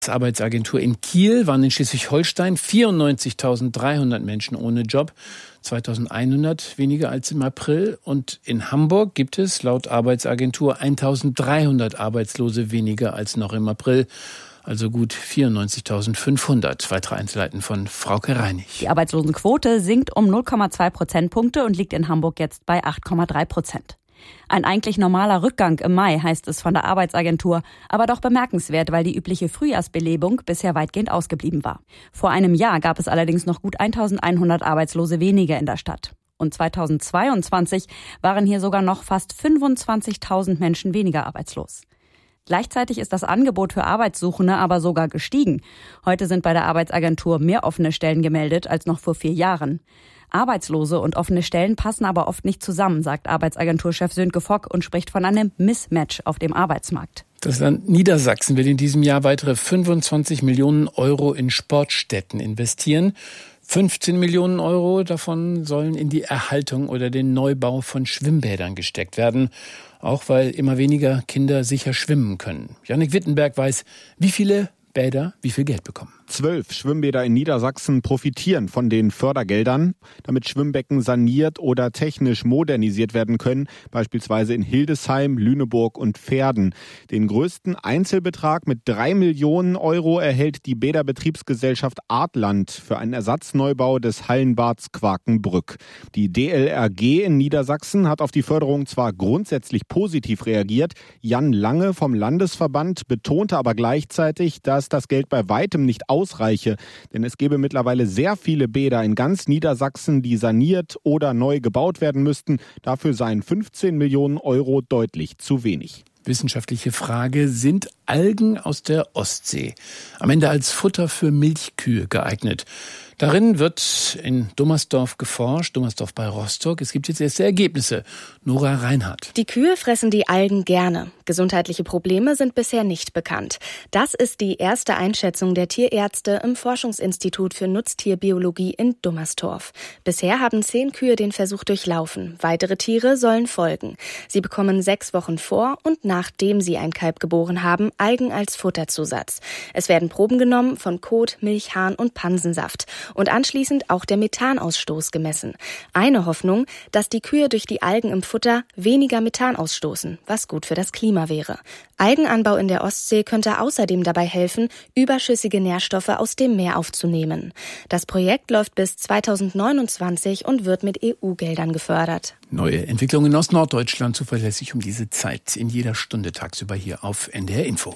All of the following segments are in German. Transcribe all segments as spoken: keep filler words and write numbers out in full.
Arbeitsagentur in Kiel waren in Schleswig-Holstein vierundneunzigtausenddreihundert Menschen ohne Job, zweitausendeinhundert weniger als im April. Und in Hamburg gibt es laut Arbeitsagentur eintausenddreihundert Arbeitslose weniger als noch im April. Also gut vierundneunzigtausendfünfhundert. Weitere Einzelheiten von Frauke Reinig. Die Arbeitslosenquote sinkt um null Komma zwei Prozentpunkte und liegt in Hamburg jetzt bei acht Komma drei Prozent. Ein eigentlich normaler Rückgang im Mai, heißt es von der Arbeitsagentur, aber doch bemerkenswert, weil die übliche Frühjahrsbelebung bisher weitgehend ausgeblieben war. Vor einem Jahr gab es allerdings noch gut eintausendeinhundert Arbeitslose weniger in der Stadt. Und zweitausendzweiundzwanzig waren hier sogar noch fast fünfundzwanzigtausend Menschen weniger arbeitslos. Gleichzeitig ist das Angebot für Arbeitssuchende aber sogar gestiegen. Heute sind bei der Arbeitsagentur mehr offene Stellen gemeldet als noch vor vier Jahren. Arbeitslose und offene Stellen passen aber oft nicht zusammen, sagt Arbeitsagenturchef Sönke Fock und spricht von einem Mismatch auf dem Arbeitsmarkt. Das Land Niedersachsen will in diesem Jahr weitere fünfundzwanzig Millionen Euro in Sportstätten investieren. fünfzehn Millionen Euro davon sollen in die Erhaltung oder den Neubau von Schwimmbädern gesteckt werden. Auch weil immer weniger Kinder sicher schwimmen können. Jannik Wittenberg weiß, wie viele Bäder wie viel Geld bekommen. Zwölf Schwimmbäder in Niedersachsen profitieren von den Fördergeldern, damit Schwimmbecken saniert oder technisch modernisiert werden können, beispielsweise in Hildesheim, Lüneburg und Verden. Den größten Einzelbetrag mit drei Millionen Euro erhält die Bäderbetriebsgesellschaft Artland für einen Ersatzneubau des Hallenbads Quakenbrück. Die D L R G in Niedersachsen hat auf die Förderung zwar grundsätzlich positiv reagiert, Jan Lange vom Landesverband betonte aber gleichzeitig, dass das Geld bei weitem nicht ausreiche, denn es gäbe mittlerweile sehr viele Bäder in ganz Niedersachsen, die saniert oder neu gebaut werden müssten. Dafür seien fünfzehn Millionen Euro deutlich zu wenig. Wissenschaftliche Frage: Sind Algen aus der Ostsee am Ende als Futter für Milchkühe geeignet? Darin wird in Dummersdorf geforscht, Dummersdorf bei Rostock. Es gibt jetzt erste Ergebnisse. Nora Reinhardt. Die Kühe fressen die Algen gerne. Gesundheitliche Probleme sind bisher nicht bekannt. Das ist die erste Einschätzung der Tierärzte im Forschungsinstitut für Nutztierbiologie in Dummersdorf. Bisher haben zehn Kühe den Versuch durchlaufen. Weitere Tiere sollen folgen. Sie bekommen sechs Wochen vor und nachdem sie ein Kalb geboren haben, Algen als Futterzusatz. Es werden Proben genommen von Kot, Milch, Harn und Pansensaft. Und anschließend auch der Methanausstoß gemessen. Eine Hoffnung, dass die Kühe durch die Algen im Futter weniger Methan ausstoßen, was gut für das Klima wäre. Algenanbau in der Ostsee könnte außerdem dabei helfen, überschüssige Nährstoffe aus dem Meer aufzunehmen. Das Projekt läuft bis zweitausendneunundzwanzig und wird mit E U-Geldern gefördert. Neue Entwicklungen aus Norddeutschland zuverlässig um diese Zeit in jeder Stunde tagsüber hier auf N D R Info.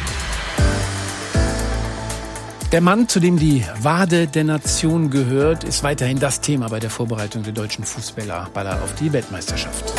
Der Mann, zu dem die Wade der Nation gehört, ist weiterhin das Thema bei der Vorbereitung der deutschen Fußballer auf die Weltmeisterschaft.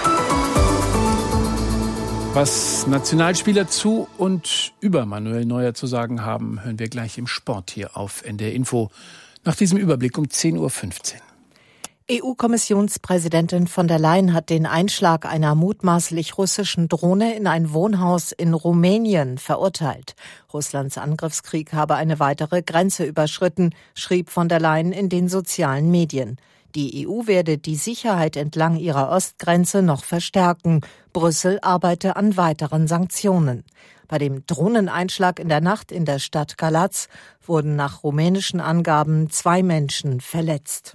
Was Nationalspieler zu und über Manuel Neuer zu sagen haben, hören wir gleich im Sport hier auf N D R Info. Nach diesem Überblick um zehn Uhr fünfzehn. E U-Kommissionspräsidentin von der Leyen hat den Einschlag einer mutmaßlich russischen Drohne in ein Wohnhaus in Rumänien verurteilt. Russlands Angriffskrieg habe eine weitere Grenze überschritten, schrieb von der Leyen in den sozialen Medien. Die E U werde die Sicherheit entlang ihrer Ostgrenze noch verstärken. Brüssel arbeite an weiteren Sanktionen. Bei dem Drohneneinschlag in der Nacht in der Stadt Galați wurden nach rumänischen Angaben zwei Menschen verletzt.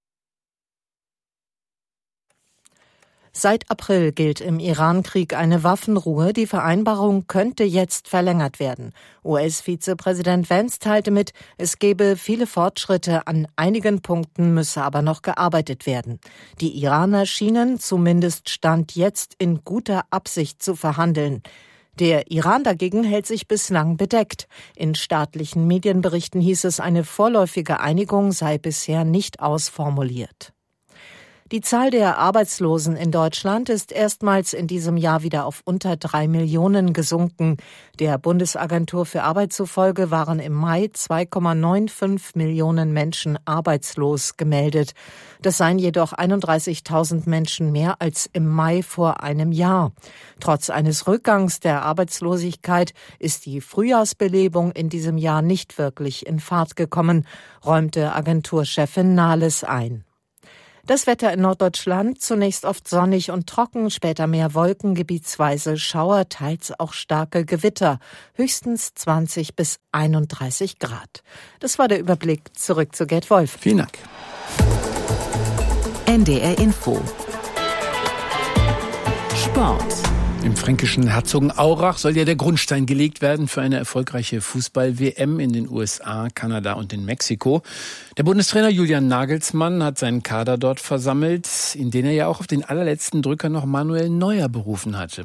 Seit April gilt im Iran-Krieg eine Waffenruhe. Die Vereinbarung könnte jetzt verlängert werden. U S-Vizepräsident Vance teilte mit, es gebe viele Fortschritte, an einigen Punkten müsse aber noch gearbeitet werden. Die Iraner schienen, zumindest Stand jetzt, in guter Absicht zu verhandeln. Der Iran dagegen hält sich bislang bedeckt. In staatlichen Medienberichten hieß es, eine vorläufige Einigung sei bisher nicht ausformuliert. Die Zahl der Arbeitslosen in Deutschland ist erstmals in diesem Jahr wieder auf unter drei Millionen gesunken. Der Bundesagentur für Arbeit zufolge waren im Mai zwei Komma fünfundneunzig Millionen Menschen arbeitslos gemeldet. Das seien jedoch einunddreißigtausend Menschen mehr als im Mai vor einem Jahr. Trotz eines Rückgangs der Arbeitslosigkeit ist die Frühjahrsbelebung in diesem Jahr nicht wirklich in Fahrt gekommen, räumte Agenturchefin Nahles ein. Das Wetter in Norddeutschland, zunächst oft sonnig und trocken, später mehr Wolken, gebietsweise Schauer, teils auch starke Gewitter. Höchstens zwanzig bis einunddreißig Grad. Das war der Überblick. Zurück zu Gerd Wolf. Vielen Dank. N D R Info. Sport. Im fränkischen Herzogenaurach soll ja der Grundstein gelegt werden für eine erfolgreiche Fußball-W M in den U S A, Kanada und in Mexiko. Der Bundestrainer Julian Nagelsmann hat seinen Kader dort versammelt, in den er ja auch auf den allerletzten Drücker noch Manuel Neuer berufen hatte.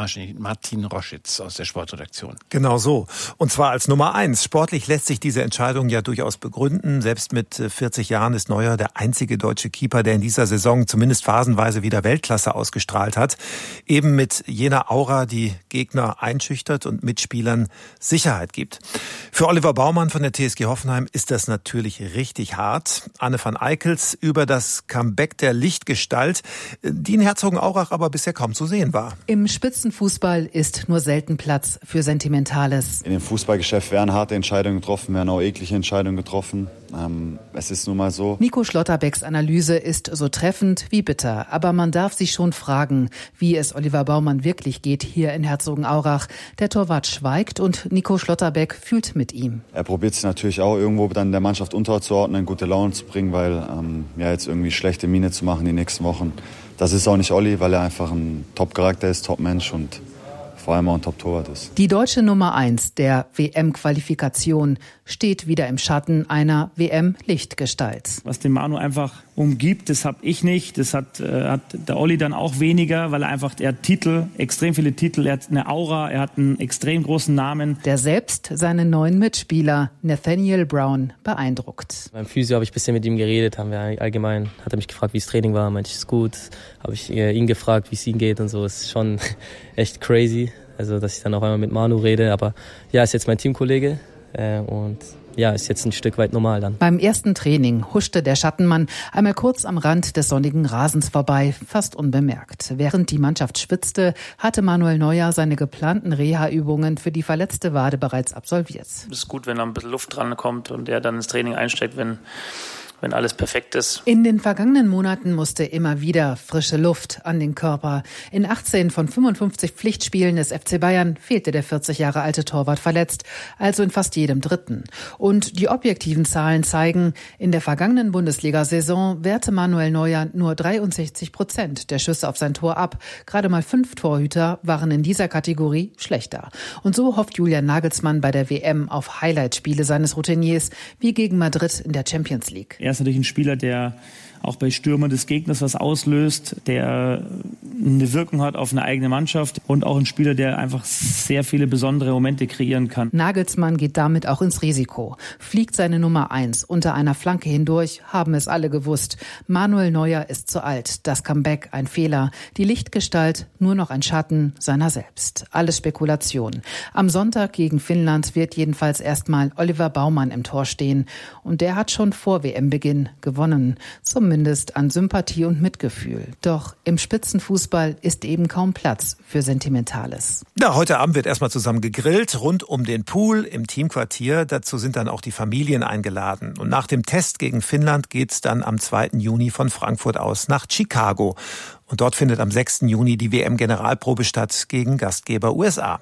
Martin Roschitz aus der Sportredaktion. Genau so. Und zwar als Nummer eins. Sportlich lässt sich diese Entscheidung ja durchaus begründen. Selbst mit vierzig Jahren ist Neuer der einzige deutsche Keeper, der in dieser Saison zumindest phasenweise wieder Weltklasse ausgestrahlt hat. Eben mit jener Aura, die Gegner einschüchtert und Mitspielern Sicherheit gibt. Für Oliver Baumann von der T S G Hoffenheim ist das natürlich richtig hart. Anne van Eickels über das Comeback der Lichtgestalt, die in Herzogenaurach aber bisher kaum zu sehen war. Im Spitzenfußball ist nur selten Platz für Sentimentales. In dem Fußballgeschäft werden harte Entscheidungen getroffen, werden auch eklige Entscheidungen getroffen. Ähm, es ist nun mal so. Nico Schlotterbecks Analyse ist so treffend wie bitter. Aber man darf sich schon fragen, wie es Oliver Baumann wirklich geht hier in Herzogenaurach. Der Torwart schweigt und Nico Schlotterbeck fühlt mit ihm. Er probiert es natürlich auch irgendwo dann der Mannschaft unterzuordnen, gute Laune zu bringen, weil ähm, ja jetzt irgendwie schlechte Miene zu machen die nächsten Wochen. Das ist auch nicht Olli, weil er einfach ein Top-Charakter ist, Top-Mensch und vor allem auch ein Top-Torwart ist. Die deutsche Nummer eins der W M-Qualifikation steht wieder im Schatten einer W M-Lichtgestalt. Was den Manu einfach umgibt, das habe ich nicht. Das hat, äh, hat der Olli dann auch weniger, weil er einfach, er hat Titel, extrem viele Titel, er hat eine Aura, er hat einen extrem großen Namen. Der selbst seinen neuen Mitspieler Nathaniel Brown beeindruckt. Beim Physio habe ich ein bisschen mit ihm geredet, haben wir allgemein, hat er mich gefragt, wie das Training war, meinte ich, ist gut. Habe ich ihn gefragt, wie es ihm geht und so, ist schon echt crazy. Also, dass ich dann auf einmal mit Manu rede, aber ja, ist jetzt mein Teamkollege äh, und ja, ist jetzt ein Stück weit normal dann. Beim ersten Training huschte der Schattenmann einmal kurz am Rand des sonnigen Rasens vorbei, fast unbemerkt. Während die Mannschaft schwitzte, hatte Manuel Neuer seine geplanten Reha-Übungen für die verletzte Wade bereits absolviert. Es ist gut, wenn da ein bisschen Luft dran kommt und er dann ins Training einsteigt, wenn wenn alles perfekt ist. In den vergangenen Monaten musste immer wieder frische Luft an den Körper. In achtzehn von fünfundfünfzig Pflichtspielen des F C Bayern fehlte der vierzig Jahre alte Torwart verletzt, also in fast jedem dritten. Und die objektiven Zahlen zeigen, in der vergangenen Bundesliga-Saison wehrte Manuel Neuer nur dreiundsechzig Prozent der Schüsse auf sein Tor ab. Gerade mal fünf Torhüter waren in dieser Kategorie schlechter. Und so hofft Julian Nagelsmann bei der W M auf Highlight-Spiele seines Routiniers, wie gegen Madrid in der Champions League. Er ist natürlich ein Spieler, der auch bei Stürmern des Gegners was auslöst, der eine Wirkung hat auf eine eigene Mannschaft und auch ein Spieler, der einfach sehr viele besondere Momente kreieren kann. Nagelsmann geht damit auch ins Risiko. Fliegt seine Nummer eins unter einer Flanke hindurch, haben es alle gewusst. Manuel Neuer ist zu alt, das Comeback ein Fehler, die Lichtgestalt nur noch ein Schatten seiner selbst. Alles Spekulation. Am Sonntag gegen Finnland wird jedenfalls erstmal Oliver Baumann im Tor stehen. Und der hat schon vor W M-Beginn gewonnen. Zumindest Mindest an Sympathie und Mitgefühl. Doch im Spitzenfußball ist eben kaum Platz für Sentimentales. Ja, heute Abend wird erstmal zusammen gegrillt, rund um den Pool im Teamquartier. Dazu sind dann auch die Familien eingeladen. Und nach dem Test gegen Finnland geht's dann am zweiten Juni von Frankfurt aus nach Chicago. Und dort findet am sechsten Juni die W M-Generalprobe statt gegen Gastgeber U S A.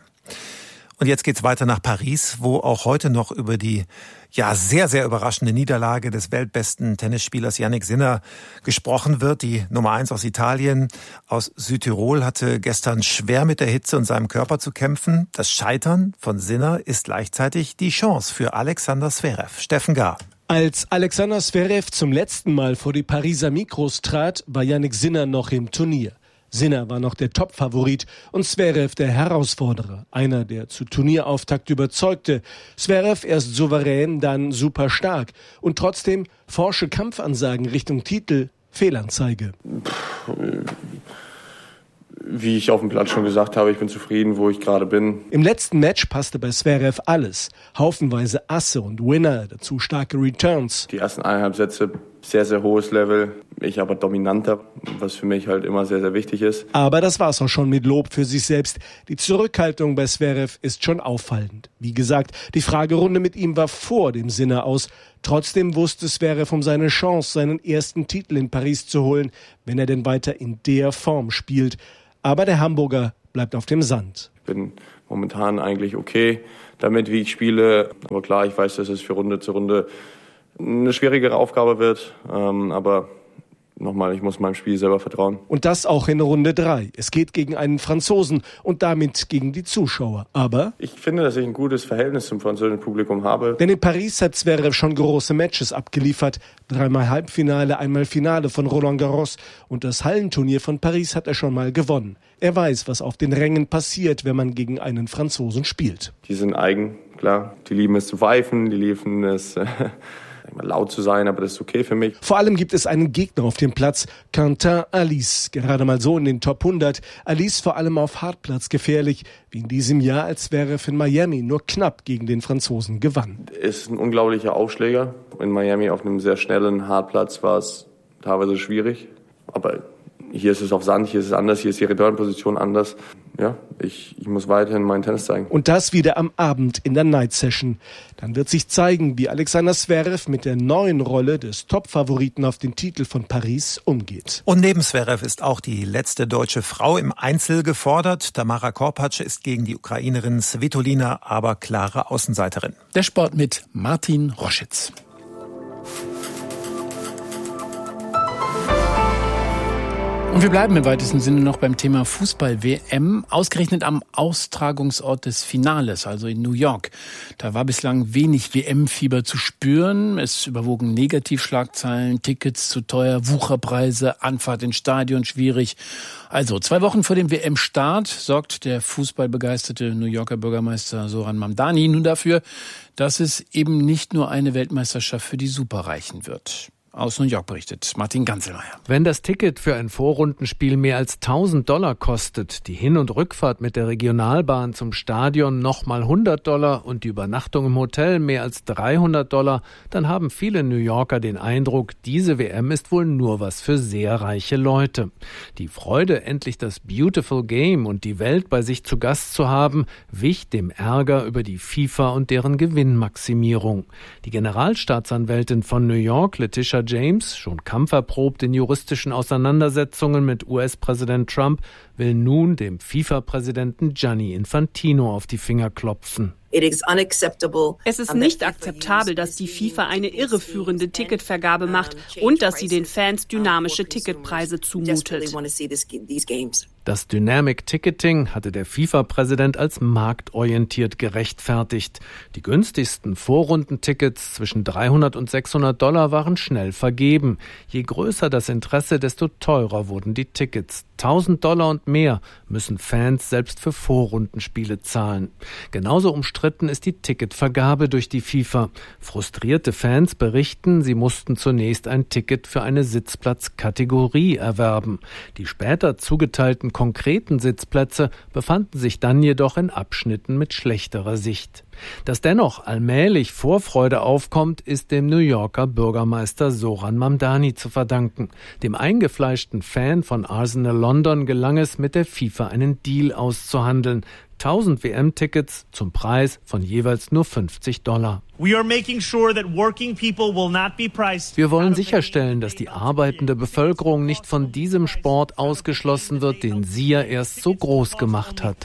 Und jetzt geht's weiter nach Paris, wo auch heute noch über die ja sehr, sehr überraschende Niederlage des weltbesten Tennisspielers Jannik Sinner gesprochen wird. Die Nummer eins aus Italien, aus Südtirol, hatte gestern schwer mit der Hitze und seinem Körper zu kämpfen. Das Scheitern von Sinner ist gleichzeitig die Chance für Alexander Zverev. Steffen Gar. Als Alexander Zverev zum letzten Mal vor die Pariser Mikros trat, war Jannik Sinner noch im Turnier. Sinner war noch der Top-Favorit und Zverev der Herausforderer. Einer, der zu Turnierauftakt überzeugte. Zverev erst souverän, dann super stark. Und trotzdem forsche Kampfansagen Richtung Titel, Fehlanzeige. Wie ich auf dem Platz schon gesagt habe, ich bin zufrieden, wo ich gerade bin. Im letzten Match passte bei Zverev alles. Haufenweise Asse und Winner, dazu starke Returns. Die ersten eineinhalb Sätze sehr, sehr hohes Level. Ich aber dominanter, was für mich halt immer sehr, sehr wichtig ist. Aber das war's auch schon mit Lob für sich selbst. Die Zurückhaltung bei Zverev ist schon auffallend. Wie gesagt, die Fragerunde mit ihm war vor dem Sinner aus. Trotzdem wusste Zverev um seine Chance, seinen ersten Titel in Paris zu holen, wenn er denn weiter in der Form spielt. Aber der Hamburger bleibt auf dem Sand. Ich bin momentan eigentlich okay damit, wie ich spiele. Aber klar, ich weiß, dass es für Runde zu Runde eine schwierigere Aufgabe wird. Ähm, aber nochmal, ich muss meinem Spiel selber vertrauen. Und das auch in Runde drei. Es geht gegen einen Franzosen und damit gegen die Zuschauer. Aber ich finde, dass ich ein gutes Verhältnis zum französischen Publikum habe. Denn in Paris hat Zverev schon große Matches abgeliefert. Dreimal Halbfinale, einmal Finale von Roland Garros. Und das Hallenturnier von Paris hat er schon mal gewonnen. Er weiß, was auf den Rängen passiert, wenn man gegen einen Franzosen spielt. Die sind eigen, klar. Die lieben es zu pfeifen, die lieben es äh, laut zu sein, aber das ist okay für mich. Vor allem gibt es einen Gegner auf dem Platz, Quentin Alice, gerade mal so in den Top hundert. Alice vor allem auf Hartplatz gefährlich, wie in diesem Jahr, als Zverev in Miami nur knapp gegen den Franzosen gewann. Ist ein unglaublicher Aufschläger. In Miami auf einem sehr schnellen Hartplatz war es teilweise schwierig, aber hier ist es auf Sand, hier ist es anders, hier ist die Return-Position anders. Ja, ich, ich muss weiterhin meinen Tennis zeigen. Und das wieder am Abend in der Night Session. Dann wird sich zeigen, wie Alexander Zverev mit der neuen Rolle des Top-Favoriten auf den Titel von Paris umgeht. Und neben Zverev ist auch die letzte deutsche Frau im Einzel gefordert. Tamara Korpatsch ist gegen die Ukrainerin Svitolina aber klare Außenseiterin. Der Sport mit Martin Roschitz. Und wir bleiben im weitesten Sinne noch beim Thema Fußball-W M, ausgerechnet am Austragungsort des Finales, also in New York. Da war bislang wenig W M-Fieber zu spüren. Es überwogen Negativschlagzeilen, Tickets zu teuer, Wucherpreise, Anfahrt ins Stadion schwierig. Also zwei Wochen vor dem W M-Start sorgt der fußballbegeisterte New Yorker Bürgermeister Zoran Mamdani nun dafür, dass es eben nicht nur eine Weltmeisterschaft für die Superreichen wird. Aus New York berichtet Martin Ganzelmeier. Wenn das Ticket für ein Vorrundenspiel mehr als tausend Dollar kostet, die Hin- und Rückfahrt mit der Regionalbahn zum Stadion nochmal hundert Dollar und die Übernachtung im Hotel mehr als dreihundert Dollar, dann haben viele New Yorker den Eindruck, diese W M ist wohl nur was für sehr reiche Leute. Die Freude, endlich das Beautiful Game und die Welt bei sich zu Gast zu haben, wich dem Ärger über die FIFA und deren Gewinnmaximierung. Die Generalstaatsanwältin von New York, Letitia James, schon kampferprobt in juristischen Auseinandersetzungen mit U S-Präsident Trump, will nun dem FIFA-Präsidenten Gianni Infantino auf die Finger klopfen. Es ist nicht akzeptabel, dass die FIFA eine irreführende Ticketvergabe macht und dass sie den Fans dynamische Ticketpreise zumutet. Das Dynamic Ticketing hatte der FIFA-Präsident als marktorientiert gerechtfertigt. Die günstigsten Vorrundentickets zwischen dreihundert und sechshundert Dollar waren schnell vergeben. Je größer das Interesse, desto teurer wurden die Tickets. tausend Dollar und mehr müssen Fans selbst für Vorrundenspiele zahlen. Genauso umstritten ist die Ticketvergabe durch die FIFA. Frustrierte Fans berichten, sie mussten zunächst ein Ticket für eine Sitzplatzkategorie erwerben. Die später zugeteilten konkreten Sitzplätze befanden sich dann jedoch in Abschnitten mit schlechterer Sicht. Dass dennoch allmählich Vorfreude aufkommt, ist dem New Yorker Bürgermeister Zoran Mamdani zu verdanken. Dem eingefleischten Fan von Arsenal London gelang es, mit der FIFA einen Deal auszuhandeln. tausend W M-Tickets zum Preis von jeweils nur fünfzig Dollar. Wir wollen sicherstellen, dass die arbeitende Bevölkerung nicht von diesem Sport ausgeschlossen wird, den sie ja erst so groß gemacht hat.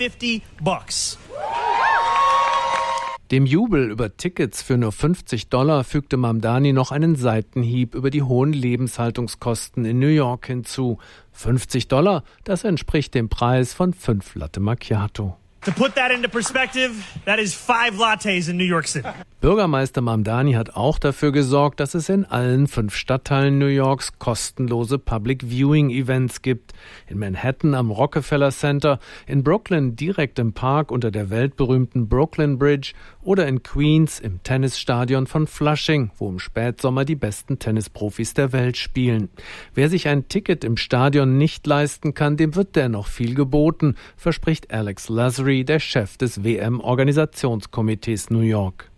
Dem Jubel über Tickets für nur fünfzig Dollar fügte Mamdani noch einen Seitenhieb über die hohen Lebenshaltungskosten in New York hinzu. fünfzig Dollar, das entspricht dem Preis von fünf Latte Macchiato. To put that into perspective, that is five lattes in New York City. Bürgermeister Mamdani hat auch dafür gesorgt, dass es in allen fünf Stadtteilen New Yorks kostenlose Public Viewing Events gibt. In Manhattan am Rockefeller Center, in Brooklyn direkt im Park unter der weltberühmten Brooklyn Bridge oder in Queens im Tennisstadion von Flushing, wo im Spätsommer die besten Tennisprofis der Welt spielen. Wer sich ein Ticket im Stadion nicht leisten kann, dem wird dennoch viel geboten, verspricht Alex Lazary, Curry, der Chef des W M-Organisationskomitees New York.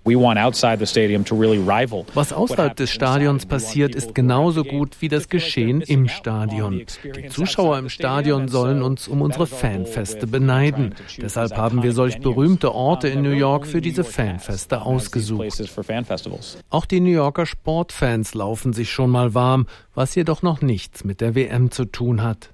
Was außerhalb des Stadions passiert, ist genauso gut wie das Geschehen im Stadion. Die Zuschauer im Stadion sollen uns um unsere Fanfeste beneiden. Deshalb haben wir solch berühmte Orte in New York für diese Fanfeste ausgesucht. Auch die New Yorker Sportfans laufen sich schon mal warm, was jedoch noch nichts mit der W M zu tun hat.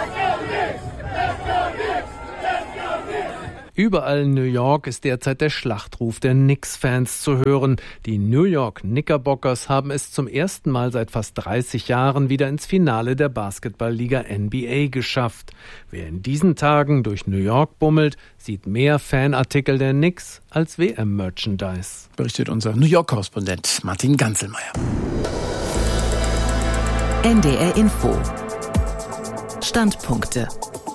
Überall in New York ist derzeit der Schlachtruf der Knicks-Fans zu hören. Die New York Knickerbockers haben es zum ersten Mal seit fast dreißig Jahren wieder ins Finale der Basketballliga N B A geschafft. Wer in diesen Tagen durch New York bummelt, sieht mehr Fanartikel der Knicks als W M-Merchandise. Berichtet unser New York-Korrespondent Martin Ganselmeier. N D R Info. Standpunkte.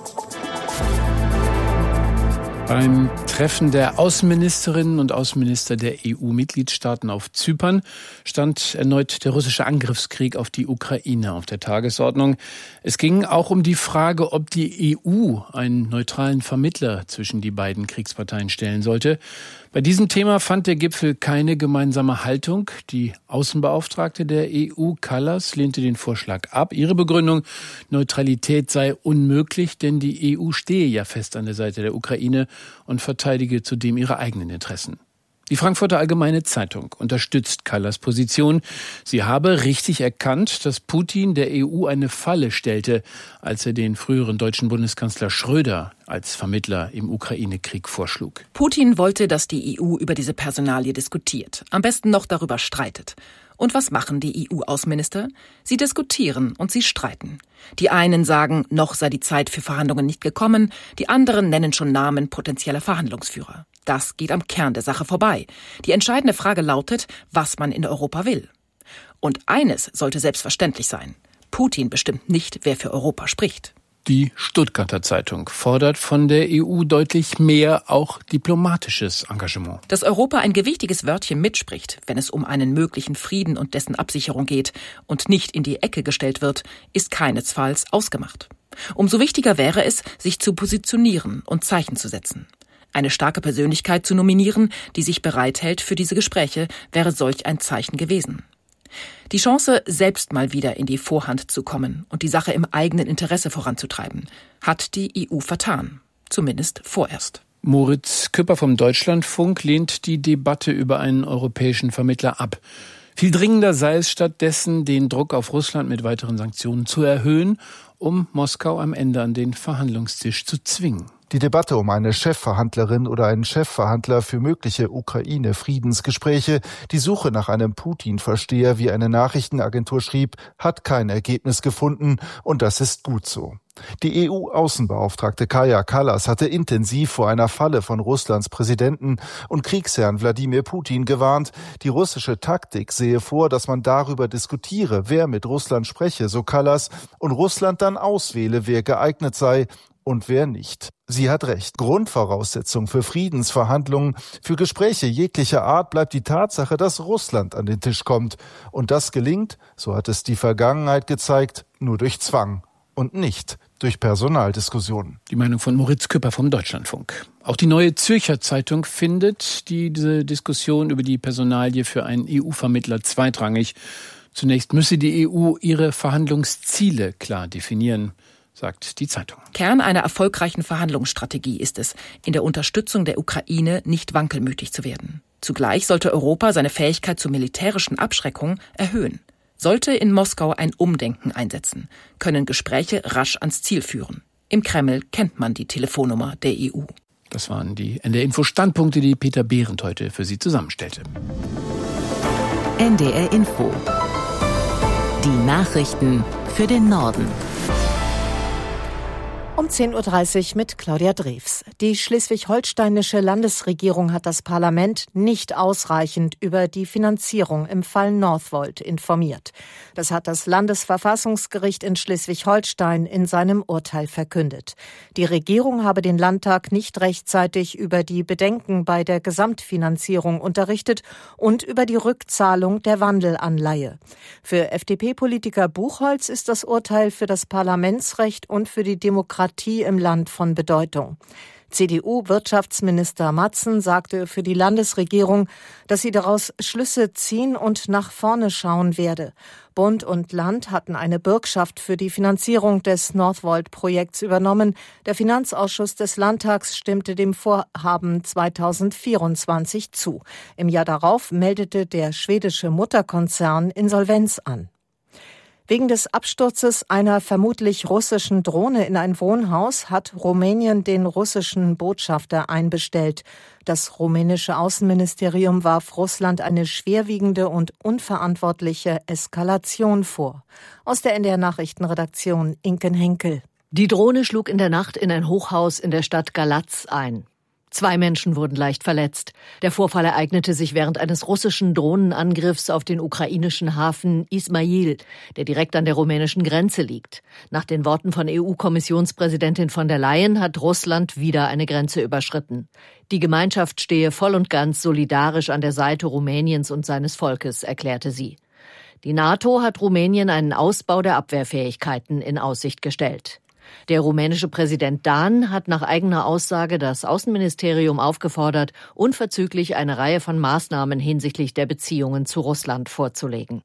Beim Treffen der Außenministerinnen und Außenminister der E U-Mitgliedstaaten auf Zypern stand erneut der russische Angriffskrieg auf die Ukraine auf der Tagesordnung. Es ging auch um die Frage, ob die E U einen neutralen Vermittler zwischen die beiden Kriegsparteien stellen sollte. Bei diesem Thema fand der Gipfel keine gemeinsame Haltung. Die Außenbeauftragte der E U, Kallas, lehnte den Vorschlag ab. Ihre Begründung: Neutralität sei unmöglich, denn die E U stehe ja fest an der Seite der Ukraine und verteidige zudem ihre eigenen Interessen. Die Frankfurter Allgemeine Zeitung unterstützt Kallas Position. Sie habe richtig erkannt, dass Putin der E U eine Falle stellte, als er den früheren deutschen Bundeskanzler Schröder als Vermittler im Ukraine-Krieg vorschlug. Putin wollte, dass die E U über diese Personalie diskutiert, am besten noch darüber streitet. Und was machen die E U-Außenminister? Sie diskutieren und sie streiten. Die einen sagen, noch sei die Zeit für Verhandlungen nicht gekommen, die anderen nennen schon Namen potenzieller Verhandlungsführer. Das geht am Kern der Sache vorbei. Die entscheidende Frage lautet, was man in Europa will. Und eines sollte selbstverständlich sein: Putin bestimmt nicht, wer für Europa spricht. Die Stuttgarter Zeitung fordert von der E U deutlich mehr, auch diplomatisches Engagement. Dass Europa ein gewichtiges Wörtchen mitspricht, wenn es um einen möglichen Frieden und dessen Absicherung geht und nicht in die Ecke gestellt wird, ist keinesfalls ausgemacht. Umso wichtiger wäre es, sich zu positionieren und Zeichen zu setzen. Eine starke Persönlichkeit zu nominieren, die sich bereithält für diese Gespräche, wäre solch ein Zeichen gewesen. Die Chance, selbst mal wieder in die Vorhand zu kommen und die Sache im eigenen Interesse voranzutreiben, hat die E U vertan. Zumindest vorerst. Moritz Küpper vom Deutschlandfunk lehnt die Debatte über einen europäischen Vermittler ab. Viel dringender sei es stattdessen, den Druck auf Russland mit weiteren Sanktionen zu erhöhen, um Moskau am Ende an den Verhandlungstisch zu zwingen. Die Debatte um eine Chefverhandlerin oder einen Chefverhandler für mögliche Ukraine-Friedensgespräche, die Suche nach einem Putin-Versteher, wie eine Nachrichtenagentur schrieb, hat kein Ergebnis gefunden, und das ist gut so. Die E U-Außenbeauftragte Kaja Kallas hatte intensiv vor einer Falle von Russlands Präsidenten und Kriegsherrn Wladimir Putin gewarnt. Die russische Taktik sehe vor, dass man darüber diskutiere, wer mit Russland spreche, so Kallas, und Russland dann auswähle, wer geeignet sei und wer nicht. Sie hat recht. Grundvoraussetzung für Friedensverhandlungen, für Gespräche jeglicher Art bleibt die Tatsache, dass Russland an den Tisch kommt. Und das gelingt, so hat es die Vergangenheit gezeigt, nur durch Zwang und nicht durch Personaldiskussionen. Die Meinung von Moritz Küpper vom Deutschlandfunk. Auch die Neue Zürcher Zeitung findet diese Diskussion über die Personalie für einen E U-Vermittler zweitrangig. Zunächst müsse die E U ihre Verhandlungsziele klar definieren, sagt die Zeitung. Kern einer erfolgreichen Verhandlungsstrategie ist es, in der Unterstützung der Ukraine nicht wankelmütig zu werden. Zugleich sollte Europa seine Fähigkeit zur militärischen Abschreckung erhöhen. Sollte in Moskau ein Umdenken einsetzen, können Gespräche rasch ans Ziel führen. Im Kreml kennt man die Telefonnummer der E U. Das waren die N D R-Info-Standpunkte, die Peter Behrendt heute für Sie zusammenstellte. N D R Info. Die Nachrichten für den Norden. Um zehn Uhr dreißig mit Claudia Drews. Die schleswig-holsteinische Landesregierung hat das Parlament nicht ausreichend über die Finanzierung im Fall Northvolt informiert. Das hat das Landesverfassungsgericht in Schleswig-Holstein in seinem Urteil verkündet. Die Regierung habe den Landtag nicht rechtzeitig über die Bedenken bei der Gesamtfinanzierung unterrichtet und über die Rückzahlung der Wandelanleihe. Für F D P-Politiker Buchholz ist das Urteil für das Parlamentsrecht und für die Demokratie im Land von Bedeutung. C D U-Wirtschaftsminister Matzen sagte für die Landesregierung, dass sie daraus Schlüsse ziehen und nach vorne schauen werde. Bund und Land hatten eine Bürgschaft für die Finanzierung des Northvolt-Projekts übernommen. Der Finanzausschuss des Landtags stimmte dem Vorhaben zweitausendvierundzwanzig zu. Im Jahr darauf meldete der schwedische Mutterkonzern Insolvenz an. Wegen des Absturzes einer vermutlich russischen Drohne in ein Wohnhaus hat Rumänien den russischen Botschafter einbestellt. Das rumänische Außenministerium warf Russland eine schwerwiegende und unverantwortliche Eskalation vor. Aus der N D R-Nachrichtenredaktion Inken Henkel. Die Drohne schlug in der Nacht in ein Hochhaus in der Stadt Galatz ein. Zwei Menschen wurden leicht verletzt. Der Vorfall ereignete sich während eines russischen Drohnenangriffs auf den ukrainischen Hafen Ismail, der direkt an der rumänischen Grenze liegt. Nach den Worten von E U-Kommissionspräsidentin von der Leyen hat Russland wieder eine Grenze überschritten. Die Gemeinschaft stehe voll und ganz solidarisch an der Seite Rumäniens und seines Volkes, erklärte sie. Die NATO hat Rumänien einen Ausbau der Abwehrfähigkeiten in Aussicht gestellt. Der rumänische Präsident Dan hat nach eigener Aussage das Außenministerium aufgefordert, unverzüglich eine Reihe von Maßnahmen hinsichtlich der Beziehungen zu Russland vorzulegen.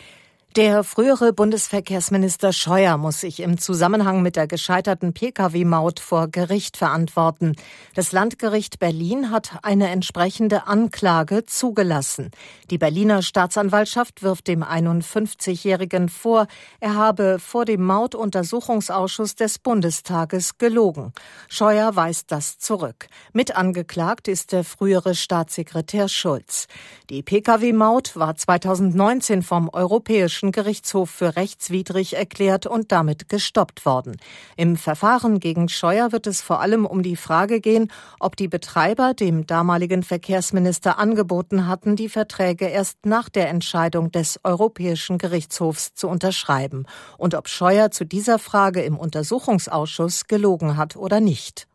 Der frühere Bundesverkehrsminister Scheuer muss sich im Zusammenhang mit der gescheiterten Pkw-Maut vor Gericht verantworten. Das Landgericht Berlin hat eine entsprechende Anklage zugelassen. Die Berliner Staatsanwaltschaft wirft dem einundfünfzigjährigen vor, er habe vor dem Mautuntersuchungsausschuss des Bundestages gelogen. Scheuer weist das zurück. Mit angeklagt ist der frühere Staatssekretär Schulz. Die Pkw-Maut war zweitausendneunzehn vom Europäischen Gerichtshof für rechtswidrig erklärt und damit gestoppt worden. Im Verfahren gegen Scheuer wird es vor allem um die Frage gehen, ob die Betreiber dem damaligen Verkehrsminister angeboten hatten, die Verträge erst nach der Entscheidung des Europäischen Gerichtshofs zu unterschreiben und ob Scheuer zu dieser Frage im Untersuchungsausschuss gelogen hat oder nicht.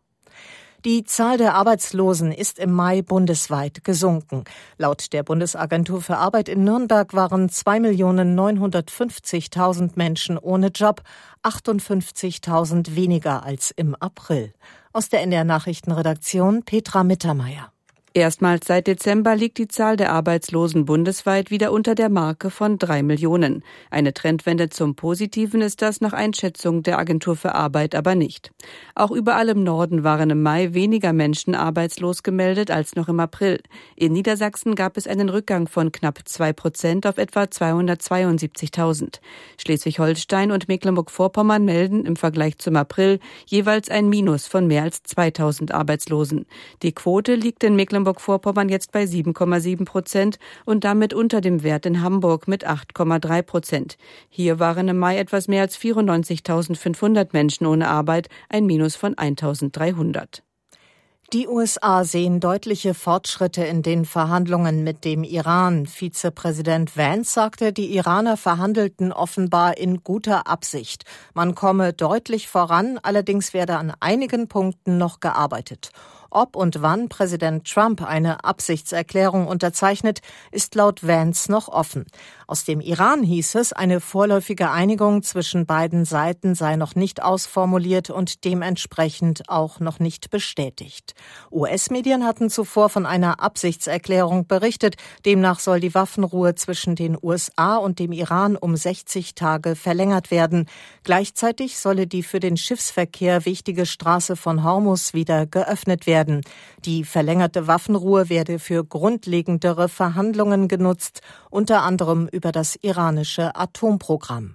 Die Zahl der Arbeitslosen ist im Mai bundesweit gesunken. Laut der Bundesagentur für Arbeit in Nürnberg waren zwei Millionen neunhundertfünfzigtausend Menschen ohne Job, achtundfünfzigtausend weniger als im April. Aus der N D R-Nachrichtenredaktion Petra Mittermeier. Erstmals seit Dezember liegt die Zahl der Arbeitslosen bundesweit wieder unter der Marke von drei Millionen. Eine Trendwende zum Positiven ist das nach Einschätzung der Agentur für Arbeit aber nicht. Auch überall im Norden waren im Mai weniger Menschen arbeitslos gemeldet als noch im April. In Niedersachsen gab es einen Rückgang von knapp zwei Prozent auf etwa zweihundertzweiundsiebzigtausend. Schleswig-Holstein und Mecklenburg-Vorpommern melden im Vergleich zum April jeweils ein Minus von mehr als zweitausend Arbeitslosen. Die Quote liegt in Mecklenburg Mecklenburg-Vorpommern jetzt bei sieben Komma sieben Prozent und damit unter dem Wert in Hamburg mit acht Komma drei Prozent. Hier waren im Mai etwas mehr als vierundneunzigtausendfünfhundert Menschen ohne Arbeit, ein Minus von eintausenddreihundert. Die U S A sehen deutliche Fortschritte in den Verhandlungen mit dem Iran. Vizepräsident Vance sagte, die Iraner verhandelten offenbar in guter Absicht. Man komme deutlich voran, allerdings werde an einigen Punkten noch gearbeitet. Ob und wann Präsident Trump eine Absichtserklärung unterzeichnet, ist laut Vance noch offen. Aus dem Iran hieß es, eine vorläufige Einigung zwischen beiden Seiten sei noch nicht ausformuliert und dementsprechend auch noch nicht bestätigt. U S-Medien hatten zuvor von einer Absichtserklärung berichtet. Demnach soll die Waffenruhe zwischen den U S A und dem Iran um sechzig Tage verlängert werden. Gleichzeitig solle die für den Schiffsverkehr wichtige Straße von Hormuz wieder geöffnet werden. Die verlängerte Waffenruhe werde für grundlegendere Verhandlungen genutzt, unter anderem über das iranische Atomprogramm.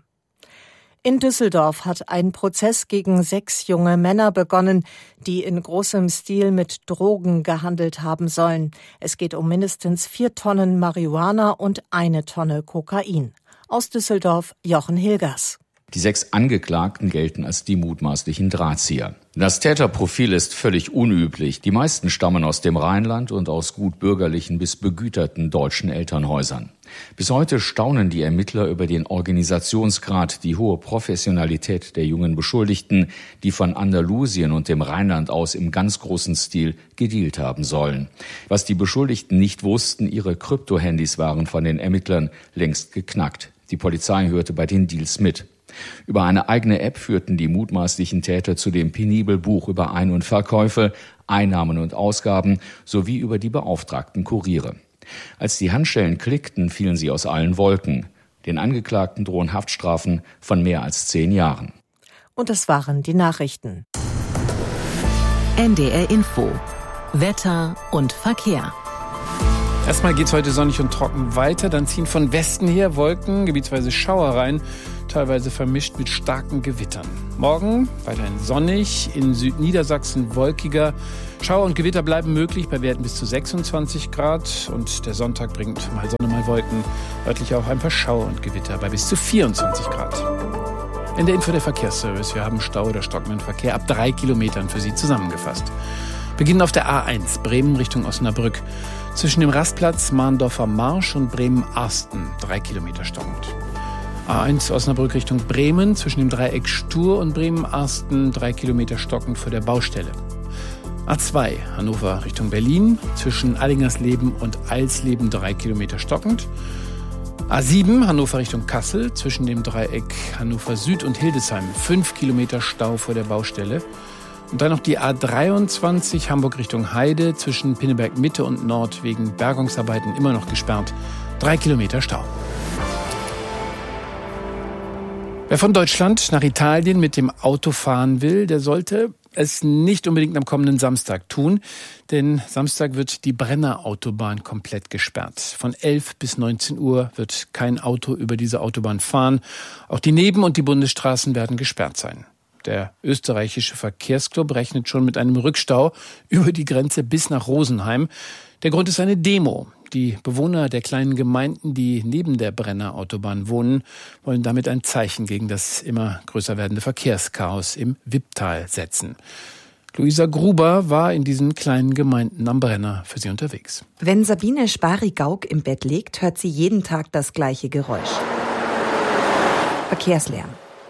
In Düsseldorf hat ein Prozess gegen sechs junge Männer begonnen, die in großem Stil mit Drogen gehandelt haben sollen. Es geht um mindestens vier Tonnen Marihuana und eine Tonne Kokain. Aus Düsseldorf Jochen Hilgers. Die sechs Angeklagten gelten als die mutmaßlichen Drahtzieher. Das Täterprofil ist völlig unüblich. Die meisten stammen aus dem Rheinland und aus gut bürgerlichen bis begüterten deutschen Elternhäusern. Bis heute staunen die Ermittler über den Organisationsgrad, die hohe Professionalität der jungen Beschuldigten, die von Andalusien und dem Rheinland aus im ganz großen Stil gedealt haben sollen. Was die Beschuldigten nicht wussten, ihre Kryptohandys waren von den Ermittlern längst geknackt. Die Polizei hörte bei den Deals mit. Über eine eigene App führten die mutmaßlichen Täter zudem penibel Buch über Ein- und Verkäufe, Einnahmen und Ausgaben sowie über die beauftragten Kuriere. Als die Handschellen klickten, fielen sie aus allen Wolken. Den Angeklagten drohen Haftstrafen von mehr als zehn Jahren. Und das waren die Nachrichten. N D R Info. Wetter und Verkehr. Erstmal geht's heute sonnig und trocken weiter, dann ziehen von Westen her Wolken, gebietsweise Schauer rein, teilweise vermischt mit starken Gewittern. Morgen weiterhin sonnig, in Südniedersachsen wolkiger. Schauer und Gewitter bleiben möglich bei Werten bis zu sechsundzwanzig Grad und der Sonntag bringt mal Sonne, mal Wolken, örtlich auch ein paar Schauer und Gewitter bei bis zu vierundzwanzig Grad. In der Info der Verkehrsservice, wir haben Stau oder stockenden Verkehr ab drei Kilometern für Sie zusammengefasst. Beginnen auf der A eins, Bremen Richtung Osnabrück. Zwischen dem Rastplatz Mahndorfer Marsch und Bremen-Arsten, drei Kilometer stockend. A eins Osnabrück Richtung Bremen, zwischen dem Dreieck Stur und Bremen-Arsten, drei Kilometer stockend vor der Baustelle. A zwei, Hannover Richtung Berlin, zwischen Allingersleben und Eilsleben, drei Kilometer stockend. A sieben, Hannover Richtung Kassel, zwischen dem Dreieck Hannover Süd und Hildesheim, fünf Kilometer Stau vor der Baustelle. Und dann noch die A dreiundzwanzig, Hamburg Richtung Heide, zwischen Pinneberg Mitte und Nord wegen Bergungsarbeiten immer noch gesperrt. Drei Kilometer Stau. Wer von Deutschland nach Italien mit dem Auto fahren will, der sollte es nicht unbedingt am kommenden Samstag tun, denn Samstag wird die Brenner-Autobahn komplett gesperrt. Von elf bis neunzehn Uhr wird kein Auto über diese Autobahn fahren. Auch die Neben- und die Bundesstraßen werden gesperrt sein. Der österreichische Verkehrsclub rechnet schon mit einem Rückstau über die Grenze bis nach Rosenheim. Der Grund ist eine Demo. Die Bewohner der kleinen Gemeinden, die neben der Brenner-Autobahn wohnen, wollen damit ein Zeichen gegen das immer größer werdende Verkehrschaos im Wipptal setzen. Luisa Gruber war in diesen kleinen Gemeinden am Brenner für sie unterwegs. Wenn Sabine Spari-Gauck im Bett liegt, hört sie jeden Tag das gleiche Geräusch. Verkehrslärm.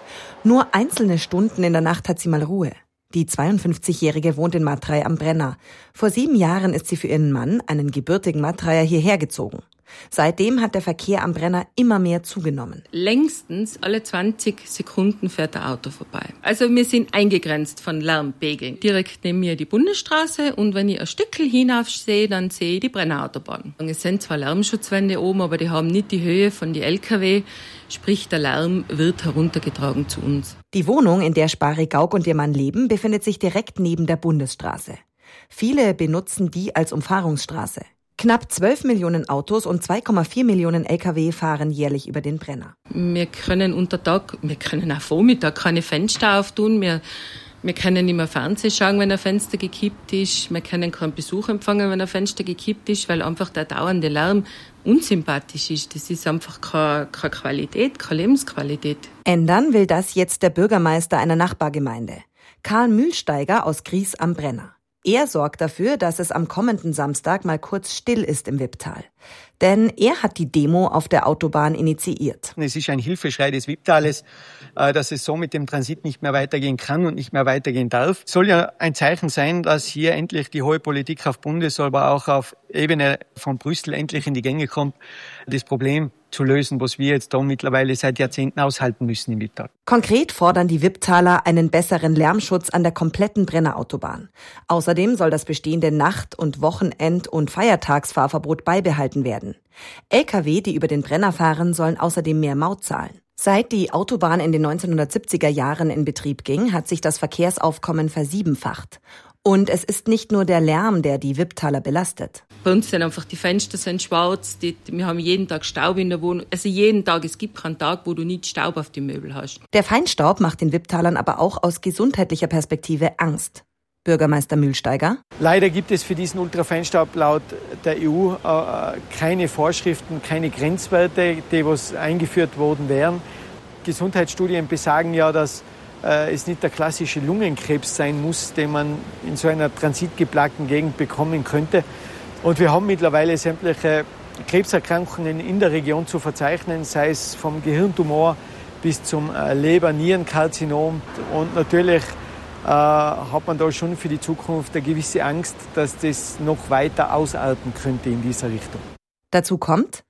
Nur einzelne Stunden in der Nacht hat sie mal Ruhe. Die zweiundfünfzigjährige wohnt in Matrei am Brenner. Vor sieben Jahren ist sie für ihren Mann, einen gebürtigen Matreier, hierher gezogen. Seitdem hat der Verkehr am Brenner immer mehr zugenommen. Längstens alle zwanzig Sekunden fährt ein Auto vorbei. Also wir sind eingegrenzt von Lärmpegeln. Direkt neben mir die Bundesstraße und wenn ich ein Stückchen hinauf sehe, dann sehe ich die Brennerautobahn. Es sind zwar Lärmschutzwände oben, aber die haben nicht die Höhe von die L K W. Sprich, der Lärm wird heruntergetragen zu uns. Die Wohnung, in der Spari-Gauck und ihr Mann leben, befindet sich direkt neben der Bundesstraße. Viele benutzen die als Umfahrungsstraße. Knapp zwölf Millionen Autos und zwei Komma vier Millionen L K W fahren jährlich über den Brenner. Wir können unter Tag, wir können auch Vormittag keine Fenster auftun. Wir, wir können nicht mehr Fernsehen schauen, wenn ein Fenster gekippt ist. Wir können keinen Besuch empfangen, wenn ein Fenster gekippt ist, weil einfach der dauernde Lärm unsympathisch ist. Das ist einfach keine, keine Qualität, keine Lebensqualität. Ändern will das jetzt der Bürgermeister einer Nachbargemeinde, Karl Mühlsteiger aus Gries am Brenner. Er sorgt dafür, dass es am kommenden Samstag mal kurz still ist im Wipptal. Denn er hat die Demo auf der Autobahn initiiert. Es ist ein Hilfeschrei des Wipptales, dass es so mit dem Transit nicht mehr weitergehen kann und nicht mehr weitergehen darf. Es soll ja ein Zeichen sein, dass hier endlich die hohe Politik auf Bundes-, aber auch auf Ebene von Brüssel endlich in die Gänge kommt, das Problem zu lösen, was wir jetzt da mittlerweile seit Jahrzehnten aushalten müssen im Wipptal. Konkret fordern die Wipptaler einen besseren Lärmschutz an der kompletten Brennerautobahn. Außerdem soll das bestehende Nacht- und Wochenend- und Feiertagsfahrverbot beibehalten werden. L K W, die über den Brenner fahren, sollen außerdem mehr Maut zahlen. Seit die Autobahn in den neunzehnhundertsiebziger Jahren in Betrieb ging, hat sich das Verkehrsaufkommen versiebenfacht. Und es ist nicht nur der Lärm, der die Wipptaler belastet. Bei uns sind einfach die Fenster sind schwarz, die, wir haben jeden Tag Staub in der Wohnung. Also jeden Tag, es gibt keinen Tag, wo du nicht Staub auf die Möbel hast. Der Feinstaub macht den Wipptalern aber auch aus gesundheitlicher Perspektive Angst. Bürgermeister Mühlsteiger. Leider gibt es für diesen Ultrafeinstaub laut der E U äh, keine Vorschriften, keine Grenzwerte, die was eingeführt worden wären. Gesundheitsstudien besagen ja, dass äh, es nicht der klassische Lungenkrebs sein muss, den man in so einer transitgeplagten Gegend bekommen könnte. Und wir haben mittlerweile sämtliche Krebserkrankungen in der Region zu verzeichnen, sei es vom Gehirntumor bis zum äh, Leber-Nierenkarzinom. Und natürlich äh, hat man da schon für die Zukunft eine gewisse Angst, dass das noch weiter ausarten könnte in dieser Richtung. Dazu kommt,